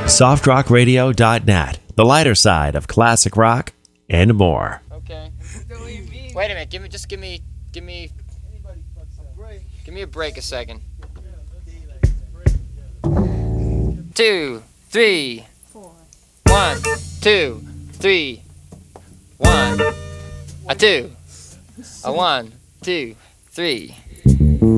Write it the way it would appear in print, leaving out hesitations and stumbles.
softrockradio.net, the lighter side of classic rock and more. Okay. Wait a minute. Give me a break a second. 2, 3, 4. 1, 2, 3. 1, a 2, a 1, 2, 3.